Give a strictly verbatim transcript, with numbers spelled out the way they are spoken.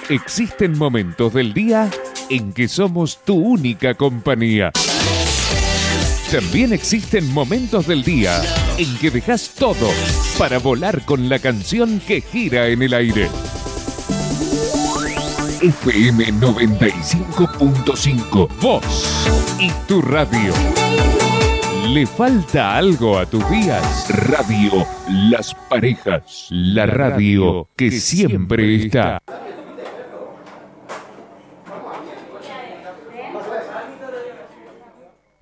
Existen momentos del día en que somos tu única compañía. También existen momentos del día en que dejas todo para volar con la canción que gira en el aire. F M noventa y cinco punto cinco, vos y tu radio. ¿Le falta algo a tus días? Radio Las Parejas, la radio que siempre está.